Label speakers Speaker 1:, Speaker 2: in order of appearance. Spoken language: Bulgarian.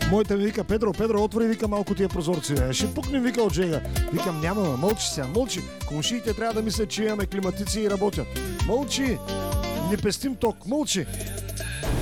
Speaker 1: Моята ми вика: Педро, отвори, вика, малко тия прозорци. Ще пукнем, вика, от жега. Викам: няма, мълчи сега, мълчи. Комшиите трябва да мислят, че имаме климатици и работят. Мълчи, не пестим ток, мълчи.